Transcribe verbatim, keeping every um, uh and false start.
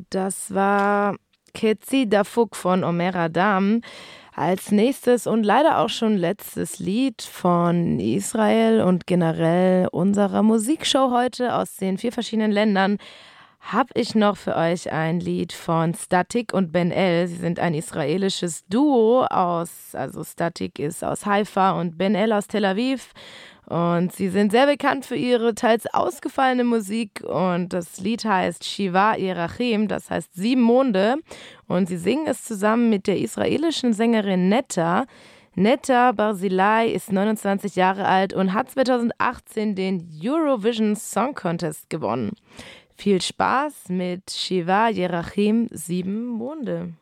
Das war Ketzi Dafuk von Omer Adam. Als nächstes und leider auch schon letztes Lied von Israel und generell unserer Musikshow heute aus den vier verschiedenen Ländern habe ich noch für euch ein Lied von Statik und Ben El. Sie sind ein israelisches Duo aus, also Statik ist aus Haifa und Ben El aus Tel Aviv. Und sie sind sehr bekannt für ihre teils ausgefallene Musik und das Lied heißt Shiva Yerachim, das heißt sieben Monde. Und sie singen es zusammen mit der israelischen Sängerin Netta. Netta Barzilai ist neunundzwanzig Jahre alt und hat zweitausendachtzehn den Eurovision Song Contest gewonnen. Viel Spaß mit Shiva Yerachim, sieben Monde.